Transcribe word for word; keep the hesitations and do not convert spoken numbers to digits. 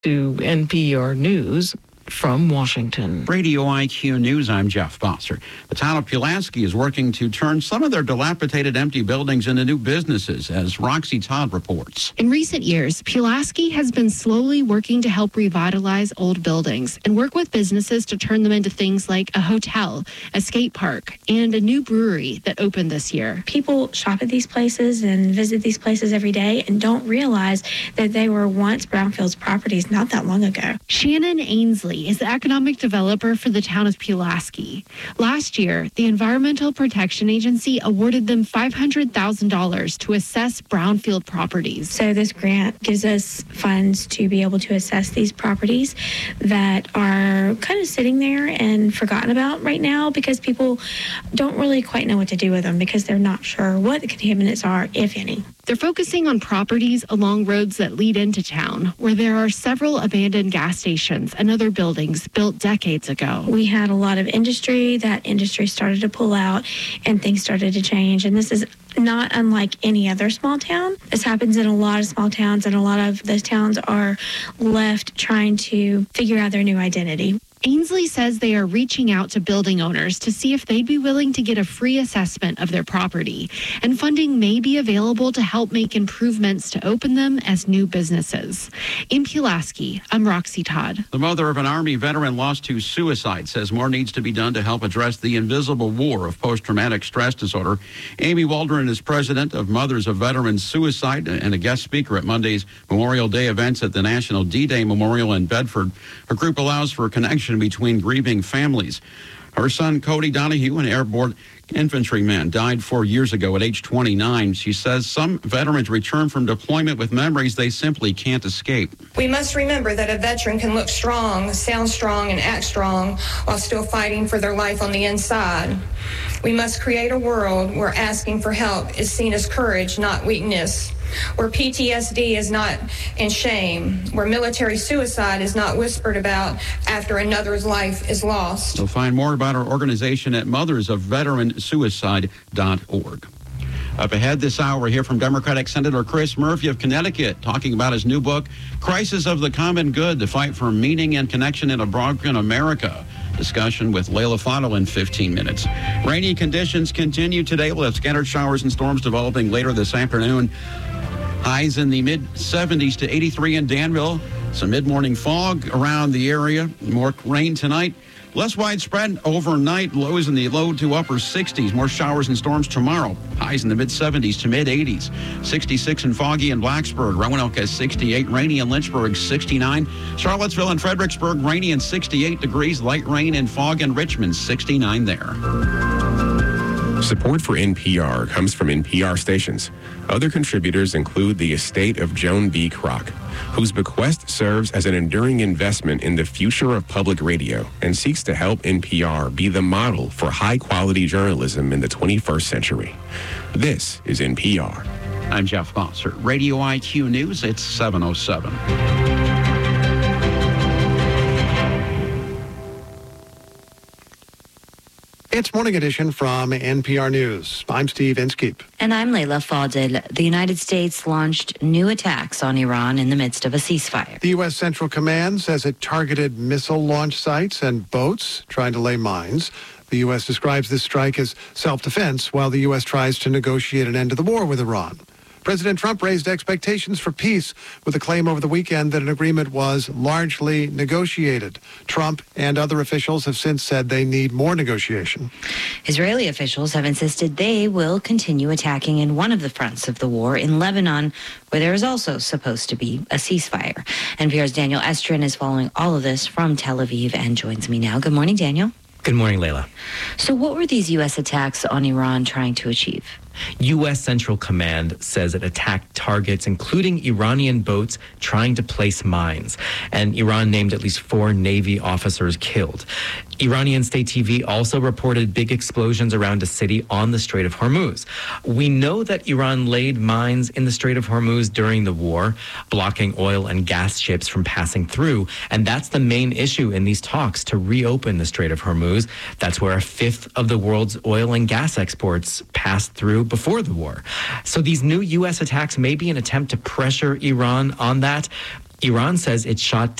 To N P R News from Washington. Radio I Q News, I'm Jeff Bosser. The town of Pulaski is working to turn some of their dilapidated empty buildings into new businesses, as Roxy Todd reports. In recent years, Pulaski has been slowly working to help revitalize old buildings and work with businesses to turn them into things like a hotel, a skate park, and a new brewery that opened this year. People shop at these places and visit these places every day and don't realize that they were once brownfields properties not that long ago. Shannon Ainsley is the economic developer for the town of Pulaski. Last year, the Environmental Protection Agency awarded them five hundred thousand dollars to assess brownfield properties. So this grant gives us funds to be able to assess these properties that are kind of sitting there and forgotten about right now because people don't really quite know what to do with them because they're not sure what the contaminants are, if any. They're focusing on properties along roads that lead into town, where there are several abandoned gas stations and other buildings built decades ago. We had a lot of industry. That industry started to pull out, and things started to change. And this is not unlike any other small town. This happens in a lot of small towns, and a lot of those towns are left trying to figure out their new identity. Ainsley says they are reaching out to building owners to see if they'd be willing to get a free assessment of their property, and funding may be available to help make improvements to open them as new businesses. In Pulaski, I'm Roxy Todd. The mother of an Army veteran lost to suicide says more needs to be done to help address the invisible war of post-traumatic stress disorder. Amy Waldron is president of Mothers of Veterans Suicide and a guest speaker at Monday's Memorial Day events at the National D-Day Memorial in Bedford. Her group allows for a connection between grieving families. Her son, Cody Donahue, an airborne infantryman, died four years ago at age twenty-nine. She says some veterans return from deployment with memories they simply can't escape. We must remember that a veteran can look strong, sound strong, and act strong while still fighting for their life on the inside. We must create a world where asking for help is seen as courage, not weakness. Where P T S D is not in shame, where military suicide is not whispered about after another's life is lost. You'll find more about our organization at mothers of veteran suicide dot org. Up ahead this hour, we'll hear from Democratic Senator Chris Murphy of Connecticut talking about his new book, Crisis of the Common Good, the fight for meaning and connection in a broken America. Discussion with Leila Fadel in fifteen minutes. Rainy conditions continue today. We'll have scattered showers and storms developing later this afternoon. Highs in the mid seventies to eighty-three in Danville. Some mid-morning fog around the area. More rain tonight. Less widespread overnight. Lows in the low to upper sixties. More showers and storms tomorrow. Highs in the mid seventies to mid eighties. sixty-six and foggy in Blacksburg. Roanoke has sixty-eight. Rainy in Lynchburg, sixty-nine. Charlottesville and Fredericksburg, rainy and sixty-eight degrees. Light rain and fog in Richmond, sixty-nine there. Support for N P R comes from N P R stations. Other contributors include the estate of Joan B. Kroc, whose bequest serves as an enduring investment in the future of public radio and seeks to help N P R be the model for high-quality journalism in the twenty-first century. This is N P R. I'm Jeff Bosser. Radio I Q News, it's seven oh seven. It's Morning Edition from N P R News. I'm Steve Inskeep. And I'm Leila Fadel. The United States launched new attacks on Iran in the midst of a ceasefire. The U S. Central Command says it targeted missile launch sites and boats trying to lay mines. The U S describes this strike as self-defense while the U S tries to negotiate an end to the war with Iran. President Trump raised expectations for peace with a claim over the weekend that an agreement was largely negotiated. Trump and other officials have since said they need more negotiation. Israeli officials have insisted they will continue attacking in one of the fronts of the war in Lebanon, where there is also supposed to be a ceasefire. N P R's Daniel Estrin is following all of this from Tel Aviv and joins me now. Good morning, Daniel. Good morning, Leila. So what were these U S attacks on Iran trying to achieve? U S. Central Command says it attacked targets, including Iranian boats trying to place mines. And Iran named at least four Navy officers killed. Iranian state T V also reported big explosions around a city on the Strait of Hormuz. We know that Iran laid mines in the Strait of Hormuz during the war, blocking oil and gas ships from passing through. And that's the main issue in these talks to reopen the Strait of Hormuz. That's where a fifth of the world's oil and gas exports passed through before the war. So these new U S attacks may be an attempt to pressure Iran on that. Iran says it shot